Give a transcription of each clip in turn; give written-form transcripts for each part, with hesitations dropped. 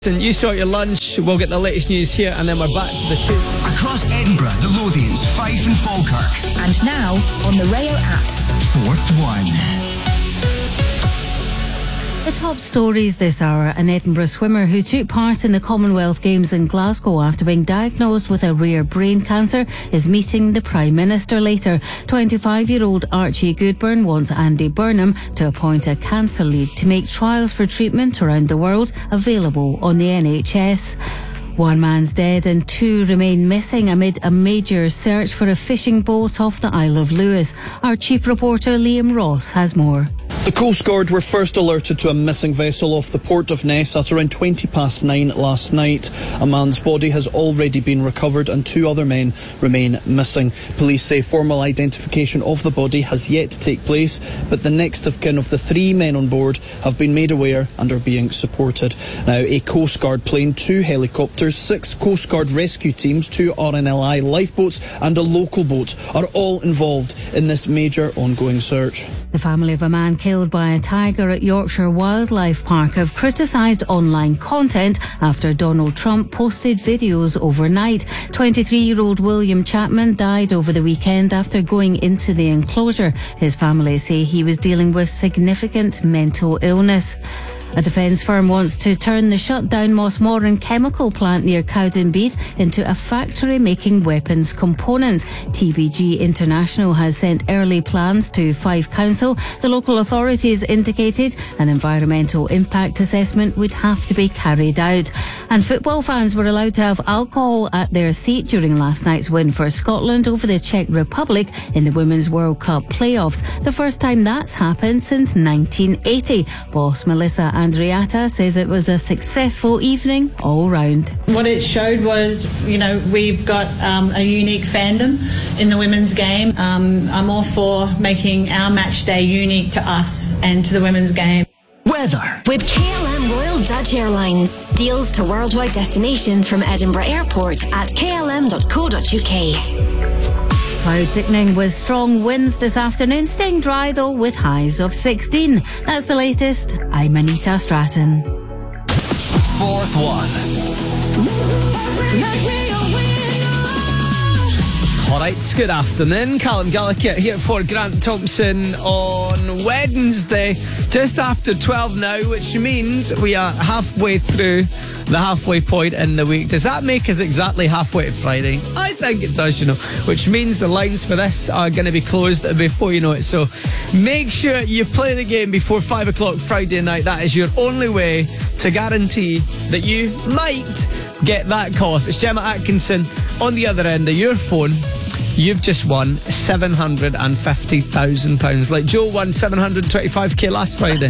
You sort your lunch, we'll get the latest news here, and then we're back to the tunes. Across Edinburgh, the Lothians, Fife and Falkirk. And now on the Rayo app. Fourth One. The top stories this hour: an Edinburgh swimmer who took part in the Commonwealth Games in Glasgow after being diagnosed with a rare brain cancer is meeting the Prime Minister later. 25-year-old Archie Goodburn wants Andy Burnham to appoint a cancer lead to make trials for treatment around the world available on the NHS. One man's dead and two remain missing amid a major search for a fishing boat off the Isle of Lewis. Our chief reporter Liam Ross has more. The Coast Guard were first alerted to a missing vessel off the port of Ness at around 9:20 last night. A man's body has already been recovered and two other men remain missing. Police say formal identification of the body has yet to take place, but the next of kin of the three men on board have been made aware and are being supported. Now, a Coast Guard plane, 2 helicopters, 6 Coast Guard rescue teams, 2 RNLI lifeboats and a local boat are all involved in this major ongoing search. The family of a man killed by a tiger at Yorkshire Wildlife Park have criticised online content after Donald Trump posted videos overnight. 23-year-old William Chapman died over the weekend after going into the enclosure. His family say he was dealing with significant mental illness. A defence firm wants to turn the shut-down Mossmoran chemical plant near Cowdenbeath into a factory making weapons components. TBG International has sent early plans to Fife Council. The local authorities indicated an environmental impact assessment would have to be carried out. And football fans were allowed to have alcohol at their seat during last night's win for Scotland over the Czech Republic in the Women's World Cup playoffs. The first time that's happened since 1980. Boss Melissa Andriata says it was a successful evening all round. What it showed was, we've got a unique fandom in the women's game. I'm all for making our match day unique to us and to the women's game. Weather. With KLM Royal Dutch Airlines. Deals to worldwide destinations from Edinburgh Airport at klm.co.uk. Cloud thickening with strong winds this afternoon, staying dry though with highs of 16. That's the latest. I'm Anita Stratton. Fourth One. Alright, good afternoon. Callum Gallagher here for Grant Thompson on Wednesday, just after 12 now, which means we are halfway through the halfway point in the week. Does that make us exactly halfway to Friday? I think it does, which means the lines for this are going to be closed before you know it. So make sure you play the game before 5 o'clock Friday night. That is your only way to guarantee that you might get that call. If it's Gemma Atkinson on the other end of your phone, you've just won £750,000. Like Joe won 725k last Friday.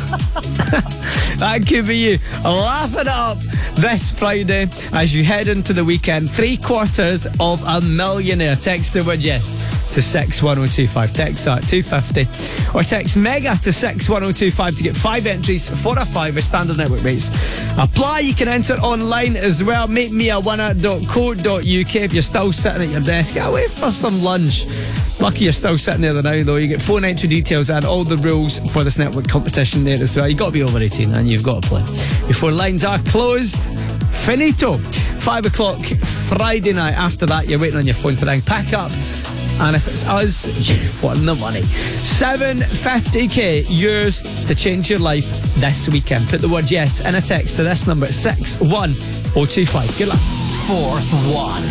That could be you. Laugh it up this Friday as you head into the weekend. 3/4 of a millionaire. Text the word yes to 61025. Text that 250 or text MEGA to 61025 to get 5 entries for a fiver. Standard network rates apply. You can enter online as well. MakeMeAwinner.co.uk. If you're still sitting at your desk, get away for some lunch. Lucky you're still sitting there now though. You get phone entry details and all the rules for this network competition there as well. You've got to be over 18 and you've got to play before lines are closed. Finito. 5 o'clock Friday night. After that you're waiting on your phone to ring. Pack up, and if it's us, you've won the money. 750k yours to change your life this weekend. Put the word yes in a text to this number, 61025. Good luck. Fourth One.